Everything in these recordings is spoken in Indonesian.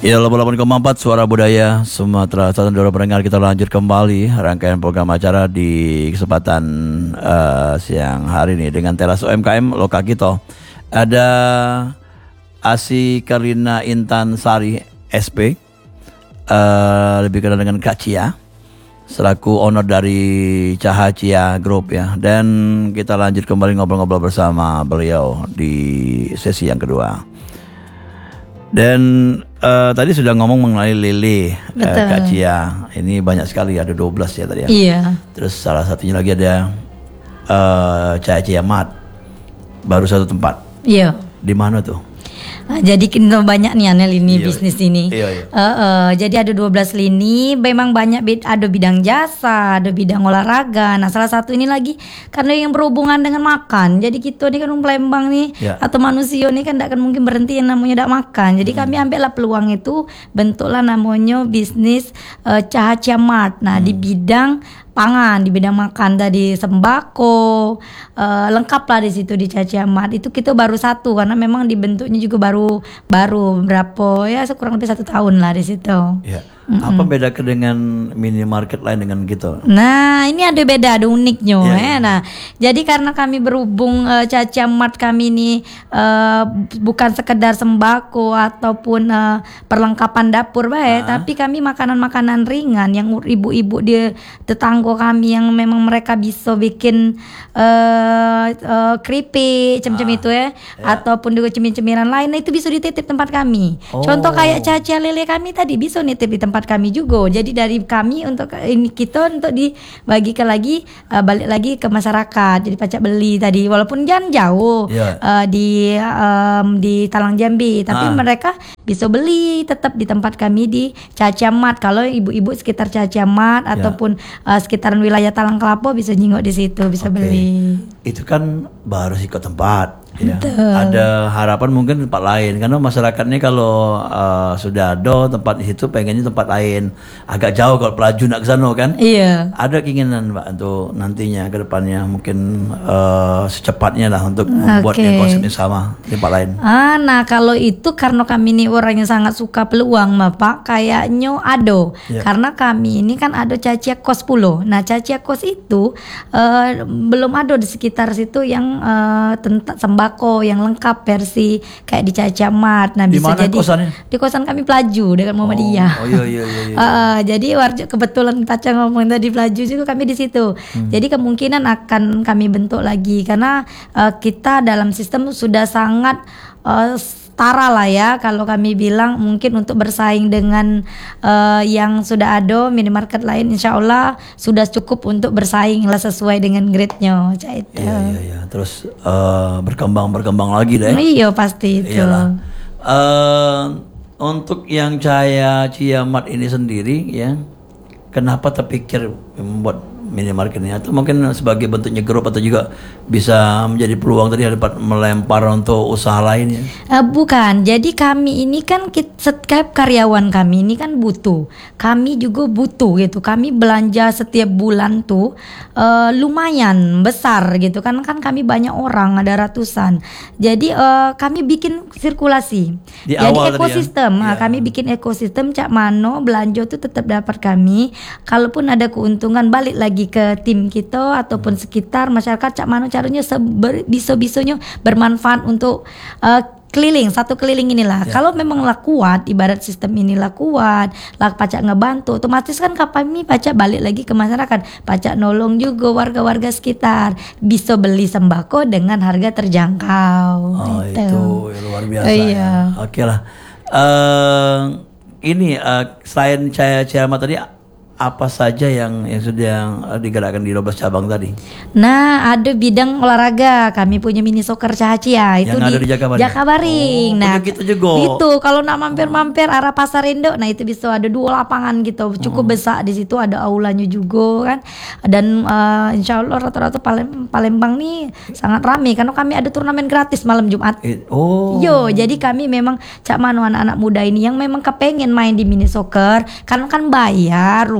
Ya, 88,4 Suara Budaya Sumatera Selatan. Saudara pendengar, kita lanjut kembali rangkaian program acara di kesempatan siang hari ini dengan teras UMKM Lokagito. Ada Asi Karina Intan Sari SP, lebih kenal dengan Kak Cia, selaku owner dari Caha Cia Group ya. Dan kita lanjut kembali ngobrol-ngobrol bersama beliau di sesi yang kedua. Dan tadi sudah ngomong mengenai lele Kak Cia. Ini banyak sekali, ada 12 ya tadi ya. Iya. Terus salah satunya lagi ada Caha Cia Mat. Baru satu tempat. Iya. Di mana tuh? Nah, jadi kita banyak nih Anel ini bisnis ini. Iya. Jadi ada 12 lini, memang banyak ada bidang jasa, ada bidang olahraga. Nah, salah satu ini lagi karena yang berhubungan dengan makan. Jadi kita ini kan Palembang nih atau manusia ini kan tidak akan mungkin berhenti yang namanya tidak makan. Jadi kami ambillah peluang itu, bentuklah namanya bisnis Caha Cia Mart. Nah, di bidang pangan, di bidang makan tadi, sembako, lengkap lah di situ di Caha Cia Mart. Itu kita baru satu karena memang dibentuknya juga baru berapa ya, kurang lebih 1 tahun lah di situ. Ya. Apa beda dengan minimarket lain dengan gitu? Nah, ini ada beda, ada uniknya ya. Nah, jadi karena kami berhubung Caha Cia Mart kami ini bukan sekedar sembako ataupun perlengkapan dapur tapi kami makanan-makanan ringan yang ibu-ibu di tetangga kami yang memang mereka bisa bikin keripik macam itu ya, ataupun juga cemil-cemilan lain, itu bisa dititip tempat kami. Contoh kayak Caha Cia lele kami tadi bisa nitip di tempat kami juga. Jadi dari kami untuk ini kita untuk dibagikan lagi, balik lagi ke masyarakat. Jadi pacak beli tadi walaupun jangan jauh di Talang Jambi, tapi mereka bisa beli tetap di tempat kami di Caha Cia Mart. Kalau ibu-ibu sekitar Caha Cia Mart ataupun sekitaran wilayah Talang Kelapo bisa nyingok di situ, bisa beli. Itu kan baru sih ke tempat. Ya. Ada harapan mungkin tempat lain karena masyarakatnya kalau sudah ada tempat di situ pengennya tempat lain, agak jauh kalau pelaju nak ke sana kan. Iya. Ada keinginan Mbak untuk nantinya ke depannya mungkin secepatnya lah untuk membuat yang konsepnya sama di tempat lain. Nah kalau itu karena kami ini orang yang sangat suka peluang Bapak, kayaknya ada. Karena kami ini kan ada Caha Cia Kos Pulo. Nah Caha Cia Kos itu belum ada di sekitar situ yang tentang sembako yang lengkap versi kayak di Caha Cia Mart. Nah, bisa dimana jadi kosannya? Di kosan kami Pelaju dengan Muhammadiyah. Iya. Jadi kebetulan Paca ngomong tadi Pelaju juga kami di situ. Jadi kemungkinan akan kami bentuk lagi karena kita dalam sistem sudah sangat setara lah ya, kalau kami bilang mungkin untuk bersaing dengan yang sudah ada minimarket lain, insya Allah sudah cukup untuk bersaing lah sesuai dengan grade-nya. Iya. Terus berkembang lagi deh. Iya pasti itu. Untuk yang Caha Cia Mart ini sendiri ya, kenapa terpikir membuat minimarket ini, atau mungkin sebagai bentuknya grup atau juga bisa menjadi peluang tadi dapat melempar untuk usaha lainnya? Bukan, jadi kami ini kan setiap karyawan kami ini kan butuh, kami juga butuh gitu, kami belanja setiap bulan tuh lumayan besar gitu kan kami banyak orang, ada ratusan, jadi kami bikin sirkulasi di jadi awal ekosistem tadi ya? Kami bikin ekosistem cak mano belanja tuh tetap dapat kami, kalaupun ada keuntungan balik lagi ke tim kita ataupun sekitar masyarakat, cak mano caranya bisa-bisanya bermanfaat untuk satu keliling inilah. Kalau memang lah kuat, ibarat sistem inilah kuat, lah pacak ngebantu, otomatis kan kami pacak balik lagi ke masyarakat, pacak nolong juga warga-warga sekitar, bisa beli sembako dengan harga terjangkau. Itu luar biasa. Ya. Oke lah. Ini selain Caha Cia Mart tadi, apa saja yang sudah digerakkan di 12 cabang tadi? Nah, ada bidang olahraga. Kami punya mini soccer Caha Cia itu yang ada di Jakabaring. Nah, gitu juga. Itu kalau nak mampir-mampir arah Pasar Indo, nah itu bisa ada 2 lapangan gitu, cukup besar di situ, ada aulanya juga kan. Dan insya Allah rata-rata Palembang nih sangat ramai karena kami ada turnamen gratis malam Jumat. Jadi kami memang cak mano anak-anak muda ini yang memang kepengen main di mini soccer karena kan bayar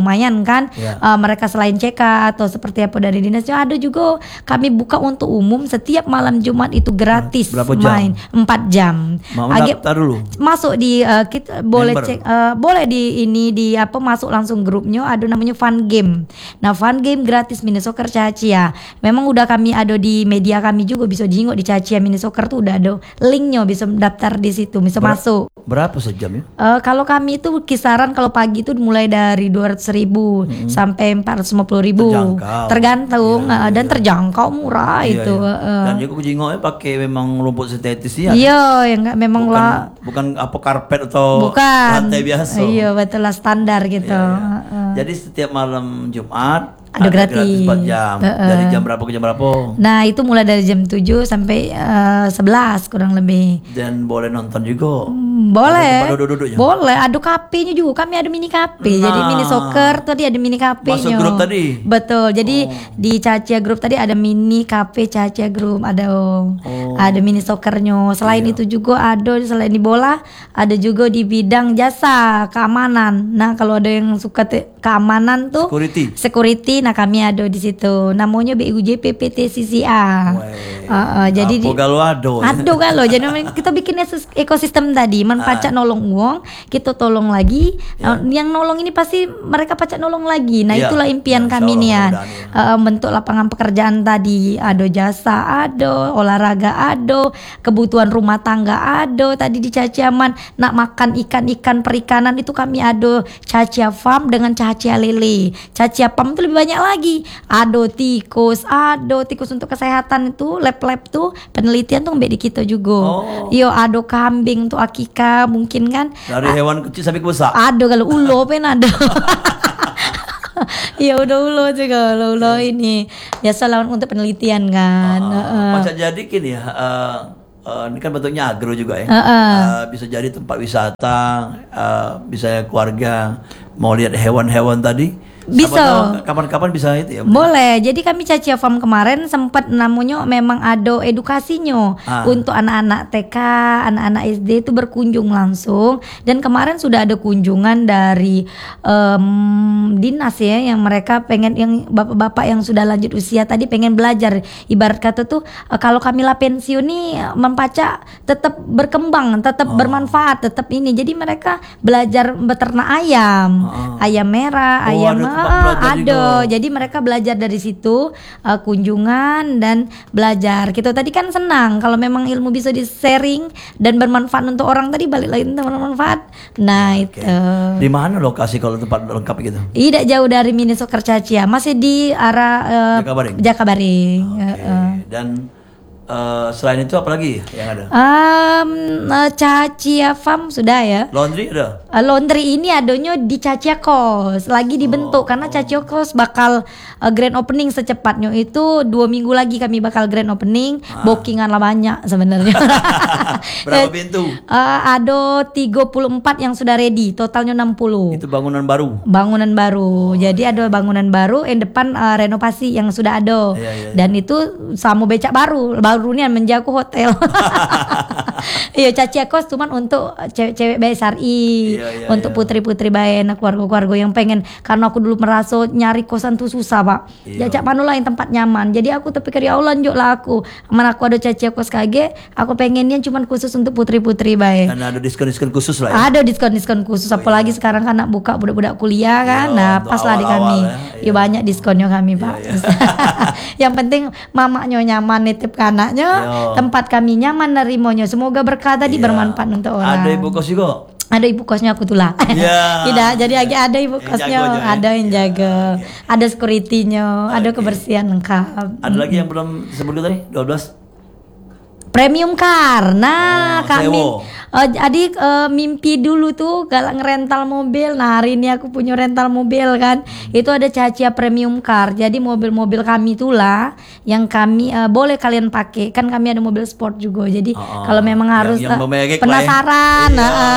lumayan kan. Ya. Mereka selain CK atau seperti apa dari dinasnya, ada juga kami buka untuk umum setiap malam Jumat itu gratis. Berapa jam? Main 4 jam. Mau daftar dulu. Masuk di kita boleh Member. cek, boleh di ini di apa, masuk langsung grupnya, ada namanya fun game. Nah, fun game gratis mini soccer Cacia. Memang udah kami ada di media kami juga, bisa jingok di Cacia mini soccer tuh udah ada linknya, bisa daftar di situ, bisa masuk. Berapa sejam ya? Kalau kami itu kisaran kalau pagi itu mulai dari 200.000 sampai 450.000. Terjangkau. Tergantung dan terjangkau, murah Iya, itu. iya. Dan juga jingoknya pakai memang rumput sintetis ya. Iya, yang enggak memang lah. Bukan apa karpet atau Bukan. lantai biasa. Iya, betul lah, standar gitu. Iya, iya. Jadi setiap malam Jumat Ada gratis. 4 jam. Dari jam berapa ke jam berapa? Nah, itu mulai dari jam 7 sampai 11 kurang lebih. Dan boleh nonton juga. Boleh. Ada tempat duduk-duduknya? Boleh, ada kafenya juga. Kami ada mini kafe. Nah. Jadi mini soccer tadi ada mini kafenya. Masuk grup tadi? Betul. Jadi di Cacia Group tadi ada mini kafe Cacia Group, ada ada mini soccernya. Selain itu juga ada, selain di bola, ada juga di bidang jasa keamanan. Nah, kalau ada yang suka keamanan tuh security, nah kami ada di situ. Namanya BUJP PT CCA. Jadi apa galau ado? Ado galau. Jadi kita bikin ekosistem tadi, pacak nolong uang, kita tolong lagi. Yang nolong ini pasti mereka pacak nolong lagi. Nah, itulah impian kami nih ya. Bentuk lapangan pekerjaan tadi, ada jasa, ada olahraga, ada kebutuhan rumah tangga, ada tadi di Caciaman nak makan ikan perikanan itu kami ada Cacia Farm dengan Cacia Lele. Cacia Farm itu lebih banyak lagi. Ada tikus untuk kesehatan itu, lab tuh penelitian tuh di kita juga. Yo, ada kambing untuk akikah mungkin kan. Dari hewan kecil sampai ke besar. Ada kalau ulo pen ada. Ya udah ulo juga, ulo ini biasa lawan untuk penelitian kan. Macam jadi gini ya. Ini kan bentuknya agro juga ya. Bisa jadi tempat wisata, bisa keluarga mau lihat hewan-hewan tadi. Bisa. Kapan-kapan bisa itu ya. Boleh. Jadi kami Cacia Farm kemarin sempat namanya memang ada edukasinya untuk anak-anak TK, anak-anak SD itu berkunjung langsung. Dan kemarin sudah ada kunjungan dari dinas ya, yang mereka pengen, yang bapak-bapak yang sudah lanjut usia tadi pengen belajar. Ibarat kata tuh kalau kami lah pensiun nih mempaca tetap berkembang, tetap bermanfaat, tetap ini. Jadi mereka belajar beternak ayam, ayam merah, ayam ada. Jadi mereka belajar dari situ, kunjungan dan belajar. Kita tadi kan senang kalau memang ilmu bisa di-sharing dan bermanfaat untuk orang, tadi balik lagi tentang bermanfaat. Nah, itu. Di mana lokasi kalau tempat lengkap gitu? Tidak jauh dari mini soccer Cacia, masih di arah Jakabaring. Dan selain itu apa lagi yang ada? Cacia Farm sudah ya. Laundry ada? Laundry ini adanya di Cacia Kos, lagi dibentuk karena Cacia Kos bakal grand opening secepatnya itu 2 minggu lagi kami bakal grand opening. Bookingan lah banyak sebenarnya. Berapa pintu? Ada 34 yang sudah ready, totalnya 60. Itu bangunan baru. Jadi ada bangunan baru, yang depan renovasi yang sudah ada. Dan itu sama becak barunya menjaga hotel. Iya, Cacia Kos cuman untuk cewek-cewek BSRI, untuk putri-putri bayi, keluarga-keluarga yang pengen, karena aku dulu merasa nyari kosan tuh susah, Pak. Jajak mana lah yang tempat nyaman. Jadi aku terpikir ya Allah, lanjut lah aku. Mana aku ada Cacia Kos KG, aku pengennya cuman khusus untuk putri-putri bayi. Dan ada diskon-diskon khusus lah ya. Ada diskon-diskon khusus, apalagi sekarang kan nak buka budak-budak kuliah kan. Nah, pas lah di kami. Ya banyak diskonnya kami, Pak. Yang penting mamanya nyaman nitip ke anaknya, tempat kami nyaman nerimonya. Semoga berkah tadi bermanfaat untuk orang. Ada ibu kos juga? Ada ibu kosnya aku tuh lah. Tidak, jadi lagi ada ibu kosnya, ada yang jaga, ada security-nya, ada kebersihan lengkap. Ada lagi yang belum disebut tadi? 12? Premium car. Nah, kami adik mimpi dulu tuh galak ngerental mobil. Nah, hari ini aku punya rental mobil kan. Itu ada Cacia Premium Car. Jadi mobil-mobil kami itulah yang kami boleh kalian pakai. Kan kami ada mobil sport juga. Jadi kalau memang harus penasaran,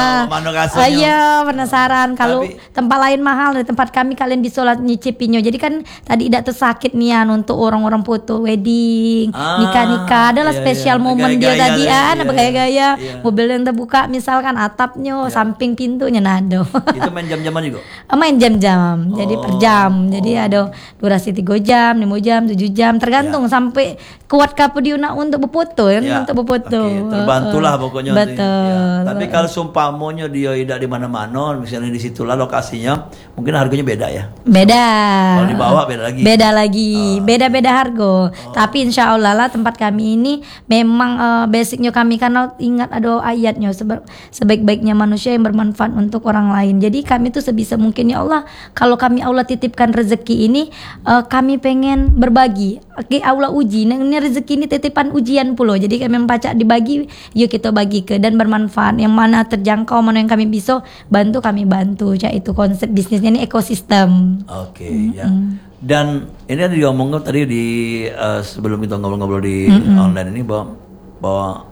penasaran kalau tempat lain mahal, di tempat kami kalian bisa nyicipinnya. Jadi kan tadi tidak tersakit nian untuk orang-orang foto wedding, nikah-nikah, adalah spesial momen dia tadi bergaya-gaya, mobil yang terbuka buka misalkan atapnya, samping pintunya nado. Itu main jam-jaman juga. Main jam-jam, jadi per jam. Jadi ada durasi 3 jam, 5 jam, 7 jam, tergantung sampai kuat kapu diuna untuk berfoto kan, untuk berfoto. Terbantulah pokoknya. Betul. Tapi kalau sumpamonya dia tidak di mana-mana, misalnya di situlah lokasinya, mungkin harganya beda ya. Beda. Kalau di bawah beda lagi. Beda lagi, beda-beda harga. Tapi insya Allah lah tempat kami ini memang basicnya kami karena ingat ada ayatnya sebaik-baiknya manusia yang bermanfaat untuk orang lain. Jadi kami tuh sebisa mungkin ya Allah, kalau kami Allah titipkan rezeki ini, kami pengen berbagi. Oke, Allah uji. Nah, ini rezeki ini titipan ujian pula. Jadi kami membaca dibagi, yuk kita bagi ke dan bermanfaat. Yang mana terjangkau, mana yang kami bisa bantu, kami bantu. Ya itu konsep bisnisnya ini ekosistem. Oke, ya. Dan ini ada diomongkan tadi di sebelum kita ngobrol-ngobrol di online ini bahwa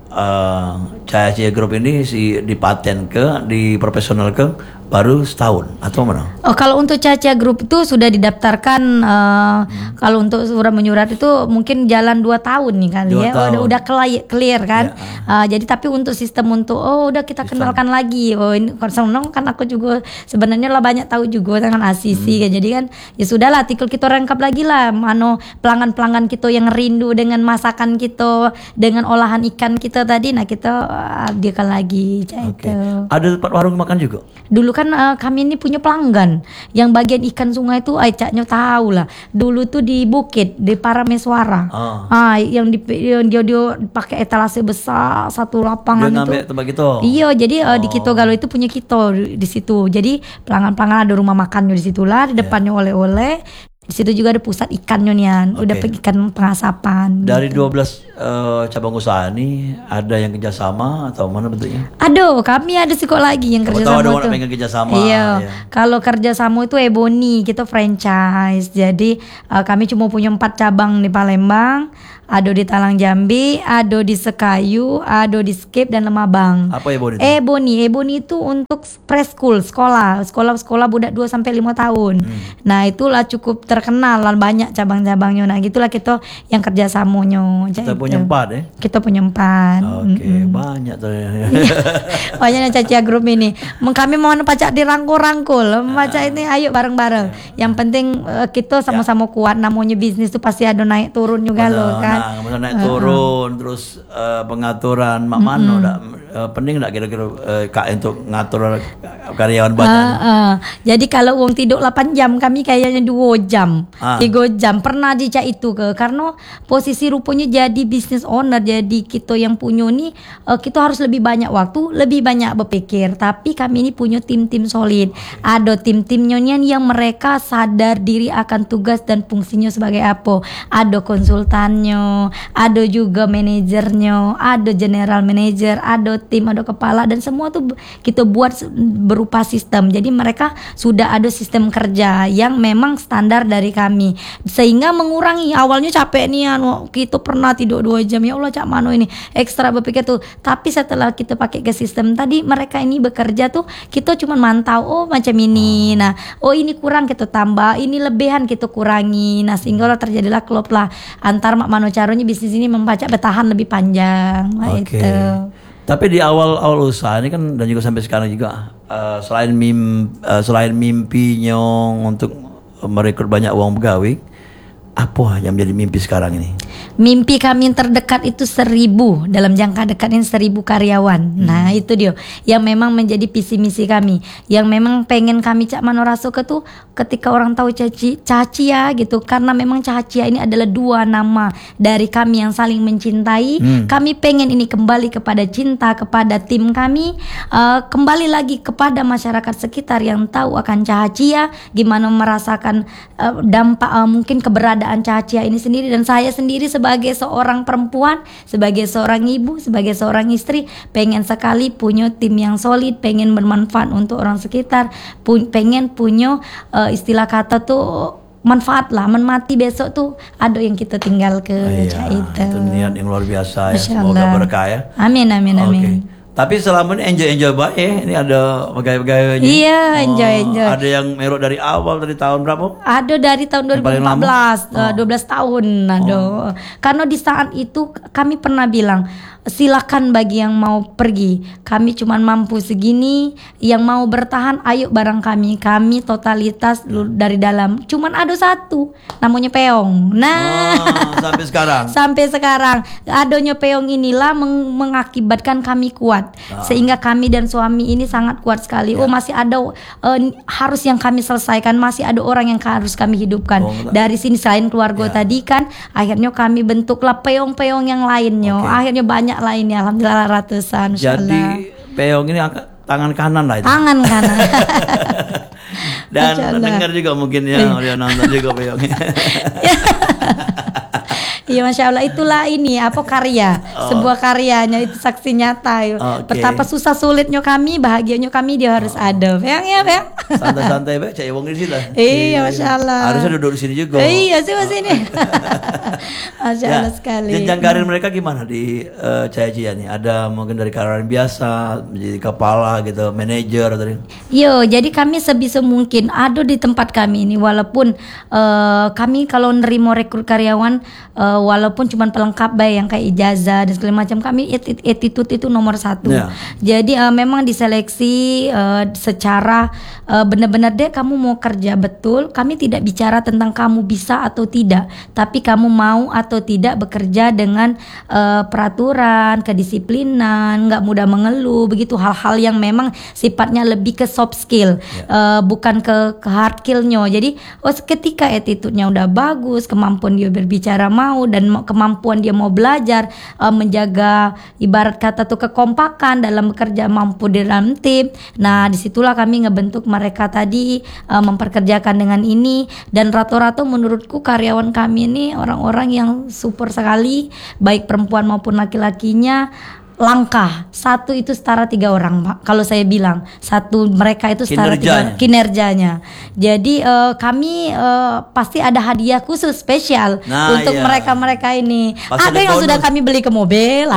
Cahaya Group ini dipaten di profesional baru setahun atau mana? Oh, kalau untuk Caca Group itu sudah didaftarkan. Kalau untuk surat menyurat itu mungkin jalan 2 tahun nih kali 2 ya. tahun. Udah clear kan. Jadi tapi untuk sistem untuk udah kita kenalkan lagi. Oh ini senang kan aku juga sebenarnya lah banyak tahu juga dengan ACC kan. Jadi kan ya sudahlah artikel kita rangkap lagi lah. Pelanggan-pelanggan kita yang rindu dengan masakan kita, dengan olahan ikan kita tadi. Nah kita adakan lagi. Oke. Ada tempat warung makan juga? Dulu kan kami ini punya pelanggan yang bagian ikan sungai itu Caknya tahu lah. Dulu tuh di Bukit di Parameswara. Yang dia pakai etalase besar satu lapangan dia itu. Dia tempat kita. Iya, jadi di Kito Galo itu punya Kito di situ. Jadi pelanggan-pelanggan ada rumah makannya di situlah, di depannya oleh-oleh. Di situ juga ada pusat ikannya nian, udah ikan pengasapan. Dari gitu. 12 cabang usaha ini ada yang kerjasama atau mana bentuknya? Aduh, kami ada sih kok lagi yang kerjasama ada tuh. orang pengen kerjasama. Iya. Kalau kerjasama itu Ebony, kita franchise. Jadi kami cuma punya 4 cabang di Palembang. Ada di Talang Jambi, ada di Sekayu, ada di Skip dan Lemabang. Apa Ebony? Ebony itu untuk preschool, sekolah budak 2 sampai 5 tahun. Nah, itulah cukup terkenal lah, banyak cabang-cabangnya. Nah, gitulah kita yang kerjasamanya. Kita punya 4 ya? Kita punya 4. Oke, banyak tuh. Banyak Caca Group ini. Kami mau pacak dirangkul-rangkul. Membaca ini ayo bareng-bareng. Yang penting kita sama-sama kuat. Namanya bisnis itu pasti ada naik turun juga loh kan. Nah, naik turun, terus pengaturan mak mano penting enggak kira-kira Kak untuk ngatur karyawan banyak. Jadi kalau uang tidur 8 jam, kami kayaknya 2 jam, 3 jam. Pernah dicak itu karena posisi rupanya jadi business owner, jadi kita yang punya nih kita harus lebih banyak waktu, lebih banyak berpikir. Tapi kami ini punya tim-tim solid. Ada tim-timnya yang mereka sadar diri akan tugas dan fungsinya sebagai apa. Ada konsultannya, ada juga manajernya, ada general manager, ada tim, ada kepala, dan semua tuh kita buat berupa sistem. Jadi mereka sudah ada sistem kerja yang memang standar dari kami, sehingga mengurangi. Awalnya capek nih kita pernah tidur 2 jam, ya Allah cak mano ini ekstra berpikir tuh. Tapi setelah kita pakai ke sistem tadi, mereka ini bekerja tuh kita cuma mantau macam ini. Nah ini kurang kita tambah, ini lebihan kita kurangi. Nah sehingga terjadilah klop lah antar mak mano caranya bisnis ini membaca bertahan lebih panjang. Itu. Tapi di awal usaha ini kan, dan juga sampai sekarang juga selain mimpinya untuk merekrut banyak uang pegawai, apa yang menjadi mimpi sekarang ini? Mimpi kami yang terdekat itu 1000, dalam jangka dekat ini 1000 karyawan. Nah itu dia yang memang menjadi visi misi kami, yang memang pengen kami Cak Mano Rasoke tuh ketika orang tahu Cacia gitu, karena memang Cacia ini adalah 2 nama dari kami yang saling mencintai. Kami pengen ini kembali kepada cinta kepada tim kami, kembali lagi kepada masyarakat sekitar yang tahu akan Cacia, gimana merasakan dampak mungkin keberadaan Cacia ini sendiri. Dan saya sendiri sebagai seorang perempuan, sebagai seorang ibu, sebagai seorang istri, pengen sekali punya tim yang solid, pengen bermanfaat untuk orang sekitar, pengen punya istilah kata tuh manfaat lah, menmati besok tuh ada yang kita tinggal ke. Itu niat yang luar biasa ya. Semoga berkah ya. Amin. Tapi selama ini enjoy baik ya. Ini ada pegawai-pegawainya. Iya, enjoy. Ada yang merok dari awal, dari tahun berapa? Ada dari tahun 2014, 12 tahun. Karena di saat itu kami pernah bilang, silakan bagi yang mau pergi. Kami cuman mampu segini, yang mau bertahan ayo bareng kami. Kami totalitas dari dalam. Cuman ada satu namanya Peong. Nah, sampai sekarang. Sampai sekarang adanya Peong inilah mengakibatkan kami kuat. Sehingga kami dan suami ini sangat kuat sekali. Oh, masih ada harus yang kami selesaikan, masih ada orang yang harus kami hidupkan. Dari sini selain keluarga tadi kan, akhirnya kami bentuklah peong-peong yang lainnya. Akhirnya banyak lainnya, alhamdulillah ratusan. Jadi peong ini tangan kanan lah itu. Tangan kanan. Dan dengar juga mungkin ya, dia nonton juga peongnya. Iya, Masya Allah, itulah ini karya, sebuah karyanya itu saksi nyata. Betapa susah sulitnya kami, bahagianya kami dia harus ada. Peong ya, Peong. Santai-santai Pak, cek wong di sini lah. Iya, Masya Allah. Harusnya duduk di sini juga. Iya, sini. Masya Allah sekali. Jenjang karir mereka gimana di Cahaya Cia nih? Ada mungkin dari karyawan biasa menjadi kepala gitu, manajer atau Yo, jadi kami sebisa mungkin ada di tempat kami ini, walaupun kami kalau nerima rekrut karyawan walaupun cuma pelengkap baik yang kayak ijazah dan segala macam, kami attitude itu nomor 1. Jadi memang diseleksi secara benar-benar deh kamu mau kerja betul. Kami tidak bicara tentang kamu bisa atau tidak, tapi kamu mau atau tidak bekerja dengan peraturan, kedisiplinan, nggak mudah mengeluh, begitu hal-hal yang memang sifatnya lebih ke soft skill, bukan ke hard skill-nya. Jadi ketika attitude-nya udah bagus, kemampuan dia berbicara mau dan kemampuan dia mau belajar, menjaga ibarat kata tuh kekompakan dalam bekerja, mampu di dalam tim. Nah, disitulah kami ngebentuk mereka tadi, memperkerjakan dengan ini. Dan rata-rata menurutku karyawan kami ini orang-orang yang super sekali, baik perempuan maupun laki-lakinya. Langkah satu itu setara 3 orang, Pak. Kalau saya bilang satu mereka itu setara 3 kinerjanya. Jadi kami pasti ada hadiah khusus spesial untuk mereka-mereka ini. Pasti ada yang bonus. Sudah kami beli ke mobil,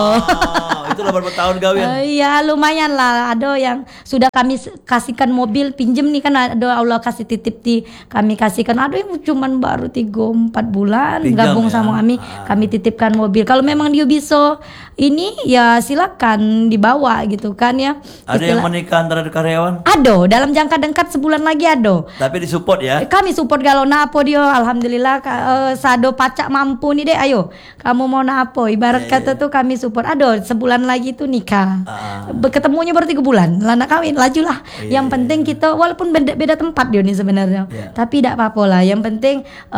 itu udah berapa tahun gawian? Iya, lumayan lah. Ada yang sudah kami kasihkan mobil pinjem nih, kan ada Allah kasih titip kami kasihkan. Ada yang cuman baru 3-4 bulan pinjam, gabung sama kami titipkan mobil. Kalau memang dia bisa ini ya silakan dibawa gitu kan ya. Ada yang menikah antara karyawan? Ada, dalam jangka dekat sebulan lagi ada. Tapi disupport ya? Kami support kalau napo dia, alhamdulillah sado pacak mampu nih deh, ayo kamu mau napo, ibarat kata tuh kami support. Ada sebulan lagi tuh nikah. Ketemunya baru 3 bulan, lana kawin, lajulah. Yang penting kita walaupun beda tempat dia nih sebenarnya, tapi tidak apa-apa lah. Yang penting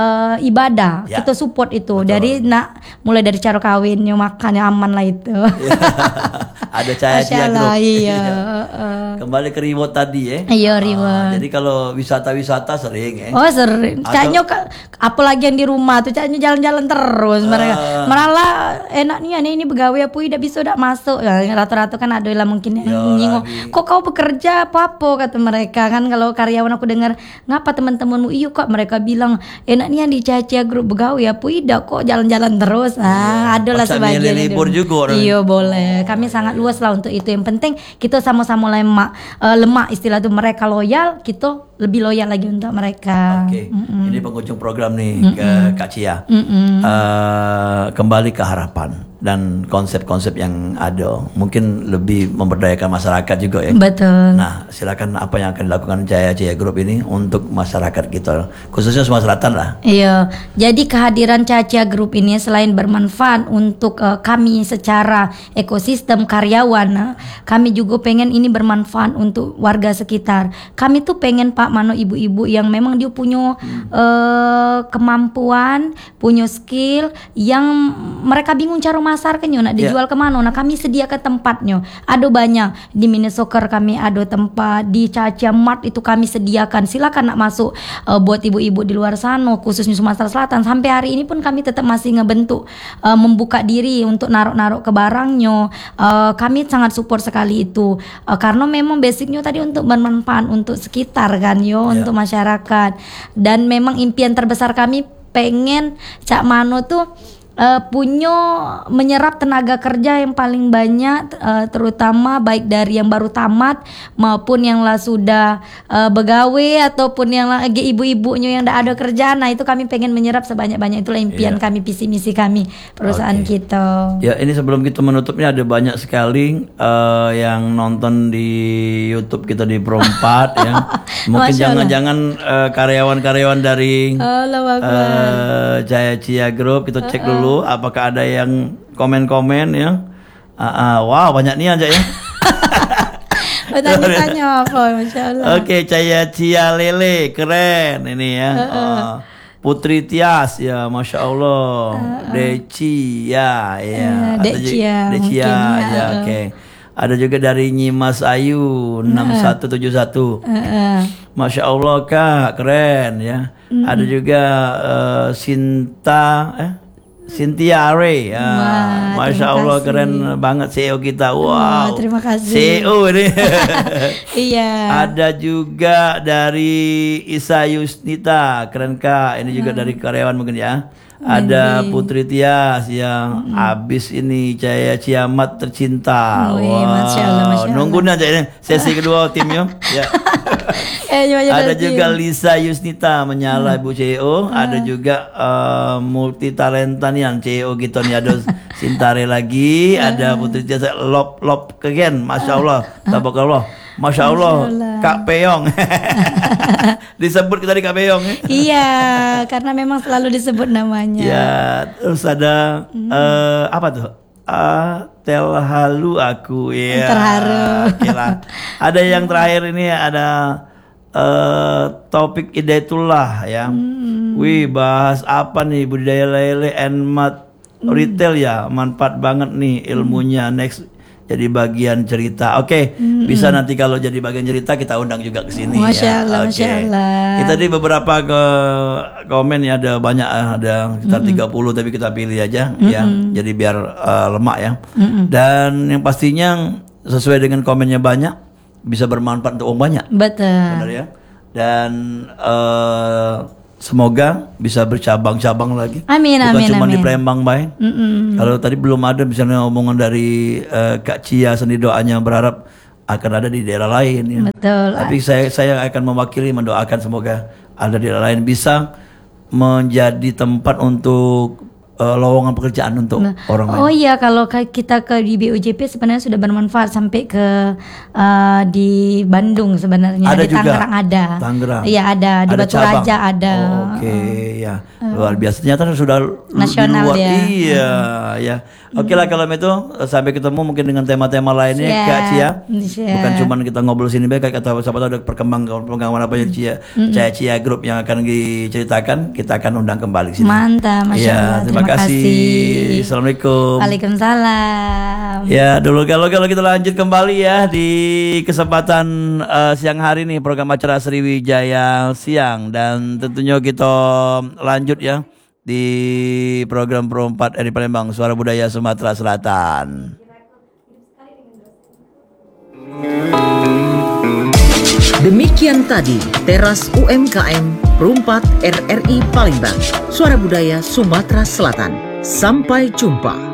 ibadah kita support itu. Betul. Dari mulai dari cara kawinnya, makannya aman lah itu. Ada Cahaya Cia Group. Iya. Kembali ke reward tadi ya. Iya, reward. Jadi kalau wisata-wisata sering ya. Oh, sering. Caknya apalagi yang di rumah tuh caknya jalan-jalan terus mereka. Malah enaknya ini pegawai apa tidak bisa udah masuk. Ya, rata-rata kan ada lah mungkin yang nyinggung. Kok kau bekerja apa-apa kata mereka kan, kalau karyawan aku dengar, ngapa teman-temanmu iyo kok mereka bilang enaknya di Cahaya Cia Group pegawai apa tidak kok jalan-jalan terus. Adalah sebagian libur juga. Iya, boleh. Kami sangat luas lah untuk itu. Yang penting kita sama-sama lemak istilah itu, mereka loyal, kita lebih loyal lagi untuk mereka. Ini penghujung program nih ke Kak Cia. Kembali ke harapan dan konsep-konsep yang ada, mungkin lebih memberdayakan masyarakat juga ya. Betul. Nah, silakan apa yang akan dilakukan Cahaya Cia Group ini untuk masyarakat kita, khususnya Sumatera Selatan lah. Iya. Jadi kehadiran Cahaya Cia Group ini selain bermanfaat untuk kami secara ekosistem karyawan, kami juga pengen ini bermanfaat untuk warga sekitar. Kami tuh pengen Pak Mano, ibu-ibu yang memang dia punya kemampuan, punya skill yang mereka bingung cara masarkannya, nak dijual kemana. Nah, kami sediakan tempatnya. Ada banyak di Mini Soccer, kami ada tempat di Cahaya Cia Mart itu kami sediakan. Silakan nak masuk buat ibu-ibu di luar sana, khususnya Sumatera Selatan. Sampai hari ini pun kami tetap masih ngebentuk, membuka diri untuk naruh-naruh ke barangnya. Kami sangat support sekali itu, karena memang basicnya tadi untuk bermanfaat untuk sekitar kan untuk masyarakat. Dan memang impian terbesar kami pengen Cak Mano tuh Punyo menyerap tenaga kerja yang paling banyak, terutama baik dari yang baru tamat maupun yang lah sudah begawe ataupun yang lagi ibu-ibunya yang tidak ada kerjaan. Nah itu kami pengen menyerap sebanyak-banyak, itulah impian kami, visi misi kami perusahaan kita. Ya ini sebelum kita menutupnya ada banyak sekali yang nonton di YouTube kita di Pro4 ya. Mungkin jangan-jangan karyawan-karyawan dari Jaya Cia Group, kita cek dulu apakah ada yang komen-komen ya. Wow banyak nih aja ya. Tanya apa, Masya Allah. Oke, Jaya Cia Lele keren ini ya. Putri Tias ya, Masya Allah. Decia ya. Decia ya, oke. Ada juga dari Nyimas Ayu 6171. Masya Allah Kak, keren ya. Ada juga Cynthia Ray ya. Masya Allah keren banget CEO kita. Wow. Terima kasih. CEO ini. Iya. Ada juga dari Isa Yusnita, keren Kak. Ini juga dari karyawan mungkin ya. Ada Putri Tias yang abis ini Jaya Ciamat tercinta. Masya Allah, Masya Allah. Nungguin aja ini sesi kedua timnya. Ya. Ada juga Lisa Yusnita menyala Ibu CEO. Ada juga multi talenta nih yang CEO gitu nih. Ada Sintare lagi. Ada Putri Tias lop kegen. Masya Allah. Tabarakallah. Masya Allah, Kak Peyong. Disebut kita di Kak Peyong ya? Iya, karena memang selalu disebut namanya. Ya, terus ada apa tuh? Telhalu aku ya. Terharu. Ada yang terakhir ini ada topik Hidayatullah ya. Wih, bahas apa nih budidaya lele and retail ya. Manfaat banget nih ilmunya. Next jadi bagian cerita. Oke, bisa nanti kalau jadi bagian cerita kita undang juga ke sini. Masya Allah, Masya Allah. Kita di beberapa komen ya, ada banyak, ada sekitar 30 tapi kita pilih aja ya. Jadi biar lemak ya. Dan yang pastinya sesuai dengan komennya banyak, bisa bermanfaat untuk orang banyak. Betul. Benar ya. Dan semoga bisa bercabang-cabang lagi. Amin, bukan cuma amin. di Palembang baik. Kalau tadi belum ada misalnya omongan dari Kak Cia sendiri, doanya berharap akan ada di daerah lain ya. Betul. Tapi saya akan mewakili mendoakan semoga ada di daerah lain bisa menjadi tempat untuk lowongan pekerjaan untuk orang lain. Oh iya, kalau kita di BUJP sebenarnya sudah bermanfaat sampai ke di Bandung sebenarnya. Ada di juga. Tangerang ada. Tangerang. Iya ada, di Batu cabang. Raja ada. Oke, ya. Luar biasa. Ternyata sudah Nasional luar. dia. Iya, ya. Oke lah kalau itu sampai ketemu mungkin dengan tema-tema lainnya Kak Cia. Bukan cuma kita ngobrol sini baik, kata siapa tahu ada perkembangan apa yang Jaya Cia Group yang akan diceritakan, kita akan undang kembali sini. Mantap, Masya Allah. Terima kasih. Assalamualaikum. Waalaikumsalam. Ya, dulu kalau kita lanjut kembali ya di kesempatan siang hari nih program acara Sriwijaya Siang, dan tentunya kita lanjut ya di program Pro4 di Palembang, Suara Budaya Sumatera Selatan. Demikian tadi Teras UMKM Pro4 RRI Palembang, Suara Budaya Sumatera Selatan. Sampai jumpa.